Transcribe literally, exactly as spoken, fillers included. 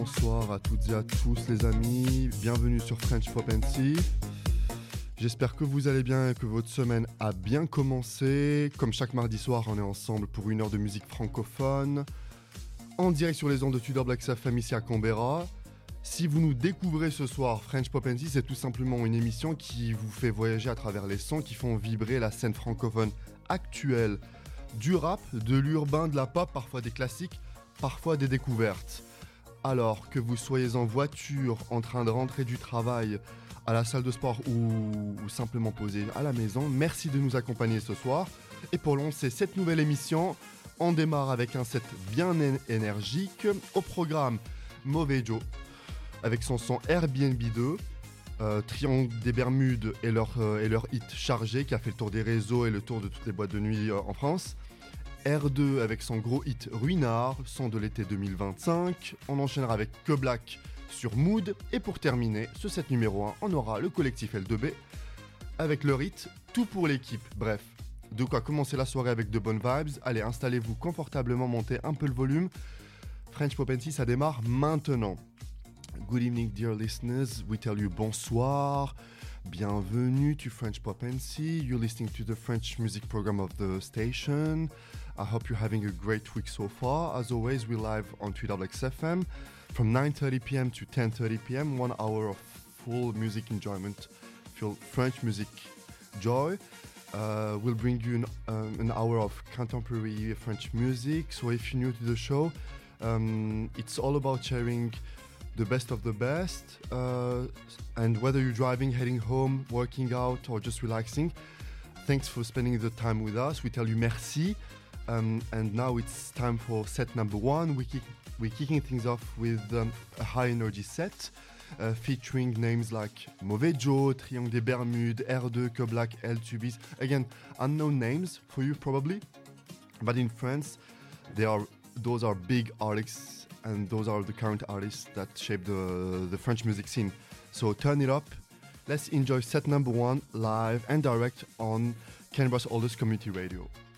bonsoir à toutes et à tous les amis, bienvenue sur French Pop and Tea. J'espère que vous allez bien et que votre semaine a bien commencé. Comme chaque mardi soir, on est ensemble pour une heure de musique francophone, en direct sur les ondes de Tudor Black F M ici à Canberra. Si vous nous découvrez ce soir, French Pop and Tea, c'est tout simplement une émission qui vous fait voyager à travers les sons qui font vibrer la scène francophone actuelle, du rap, de l'urbain, de la pop, parfois des classiques, parfois des découvertes. Alors que vous soyez en voiture, en train de rentrer du travail, à la salle de sport ou, ou simplement posé à la maison, merci de nous accompagner ce soir. Et pour lancer cette nouvelle émission, on démarre avec un set bien é- énergique. Au programme, Mauvais Joe, avec son son Airbnb deux, euh, Triangle des Bermudes et leur, euh, et leur hit Chargé, qui a fait le tour des réseaux et le tour de toutes les boîtes de nuit euh, en France. R deux avec son gros hit Ruinard, son de l'été deux mille vingt-cinq. On enchaînera avec Que Black sur Mood. Et pour terminer, ce set numéro un, on aura le collectif L deux B avec leur hit Tout pour l'équipe. Bref, de quoi commencer la soirée avec de bonnes vibes. Allez, installez-vous confortablement, montez un peu le volume. French Pop and Tea, ça démarre maintenant. Good evening, dear listeners. We tell you bonsoir. Bienvenue to French Pop and Tea. You're listening to the French music program of the station. I hope you're having a great week so far. As always, we're live on Tudor Black F M from nine thirty p.m. to ten thirty p.m. One hour of full music enjoyment, full French music joy. Uh, we'll bring you an, um, an hour of contemporary French music. So if you're new to the show, um, it's all about sharing the best of the best, uh, and whether you're driving, heading home, working out, or just relaxing, thanks for spending the time with us. We tell you merci, um, and now it's time for set number one. We kick, we're kicking things off with um, a high energy set, uh, featuring names like Mauvais Joe, Triangle des Bermudes, R deux, Que Black, L two B. Again, unknown names for you probably, but in France, they are those are big artists. And those are the current artists that shape the, the French music scene. So turn it up. Let's enjoy set number one live and direct on Canberra's oldest community radio.